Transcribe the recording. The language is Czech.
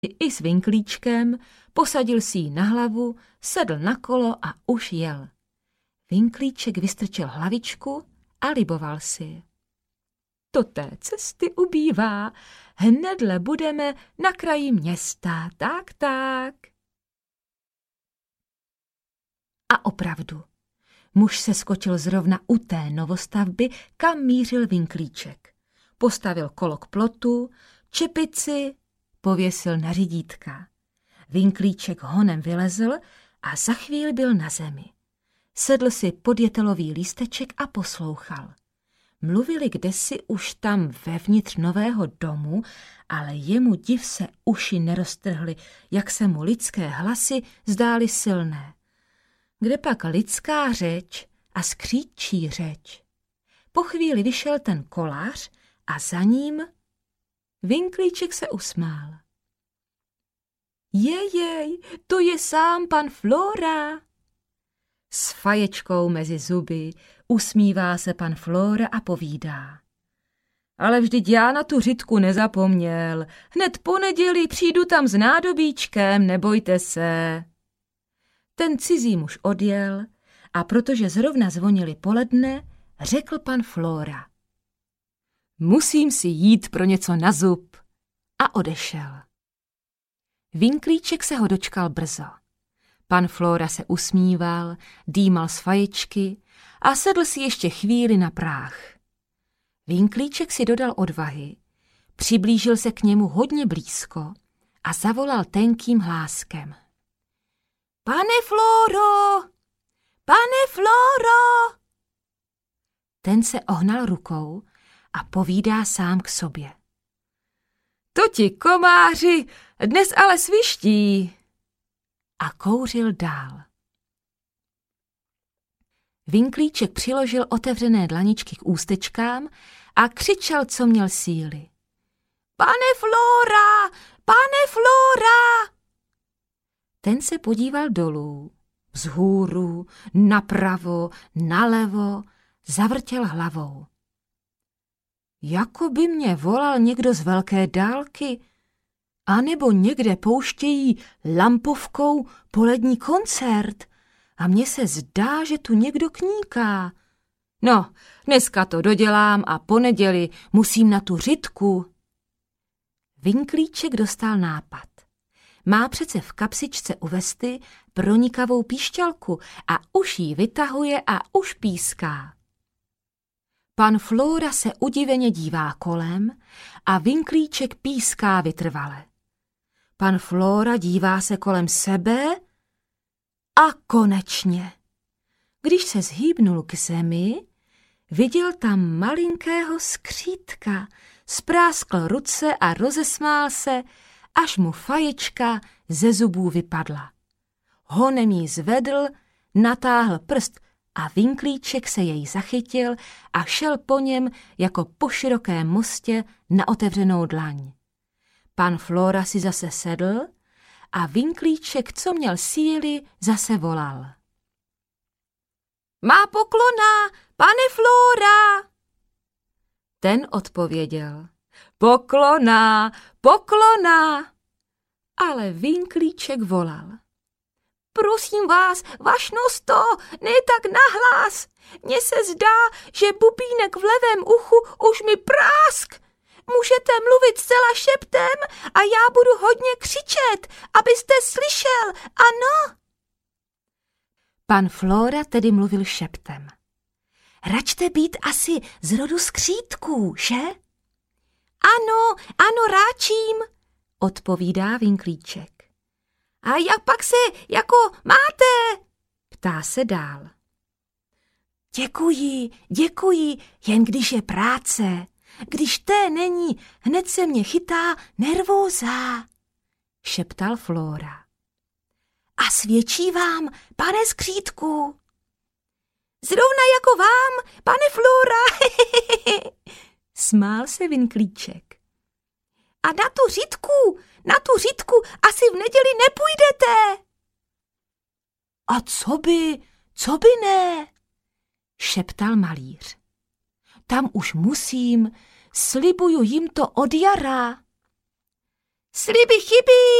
i s Vinklíčkem, posadil si ji na hlavu, sedl na kolo a už jel. Vinklíček vystrčil hlavičku a liboval si. To té cesty ubývá, hnedle budeme na kraji města, tak. A opravdu, muž se skočil zrovna u té novostavby, kam mířil Vinklíček. Postavil kolo k plotu, čepici pověsil na řidítka. Vinklíček honem vylezl a za chvíli byl na zemi. Sedl si podjetelový lísteček a poslouchal. Mluvili kdesi už tam vevnitř nového domu, ale jemu div se uši neroztrhly, jak se mu lidské hlasy zdály silné. Kdepak lidská řeč a skříčí řeč. Po chvíli vyšel ten kolář a za ním Vinklíček se usmál. Jejej, to je sám pan Flóra. S faječkou mezi zuby usmívá se pan Flóra a povídá. Ale vždyť já na tu řitku nezapomněl. Hned po neděli přijdu tam s nádobíčkem, nebojte se. Ten cizí muž odjel a protože zrovna zvonili poledne, řekl pan Flóra. Musím si jít pro něco na zub. A odešel. Vinklíček se ho dočkal brzo. Pan Flóra se usmíval, dýmal z faječky a sedl si ještě chvíli na práh. Vinklíček si dodal odvahy, přiblížil se k němu hodně blízko a zavolal tenkým hláskem. Pane Flóro! Pane Flóro! Ten se ohnal rukou a povídá sám k sobě. To ti, komáři, dnes ale sviští. A kouřil dál. Vinklíček přiložil otevřené dlaničky k ústečkám a křičel, co měl síly. Pane Flóra! Pane Flóra! Ten se podíval dolů, vzhůru, napravo, nalevo, zavrtěl hlavou. Jako by mě volal někdo z velké dálky, anebo někde pouštějí lampovkou polední koncert a mně se zdá, že tu někdo kníká. No, dneska to dodělám a po neděli musím na tu řitku. Vinklíček dostal nápad. Má přece v kapsičce u vesty pronikavou píšťalku a už ji vytahuje a už píská. Pan Flóra se udiveně dívá kolem a Vinklíček píská vytrvale. Pan Flóra dívá se kolem sebe a konečně. Když se zhýbnul k zemi, viděl tam malinkého skřítka, spráskl ruce a rozesmál se, až mu faječka ze zubů vypadla. Honem ji zvedl, natáhl prst a Vinklíček se jej zachytil a šel po něm jako po širokém mostě na otevřenou dlaň. Pan Flóra si zase sedl a Vinklíček, co měl síly, zase volal. Má poklona, pane Flóra! Ten odpověděl. Poklona, poklona! Ale Vinklíček volal. Prosím vás, vašnosto, ne tak nahlas. Mně se zdá, že bubínek v levém uchu už mi prásk. Můžete mluvit zcela šeptem a já budu hodně křičet, abyste slyšel, ano? Pan Flóra tedy mluvil šeptem. Račte být asi z rodu skřítků, že? Ano, ráčím, odpovídá Vinklíček. A jak pak se jako máte? Ptá se dál. Děkuji, jen když je práce. Když té není, hned se mě chytá nervóza, šeptal Flóra. A svědčí vám, pane skřítku. Zrovna jako vám, pane Flóra, smál se Vinklíček. A na tu řitku asi v neděli nepůjdete. A co by ne, šeptal malíř. Tam už musím, slibuju jim to od jara. Sliby chybí!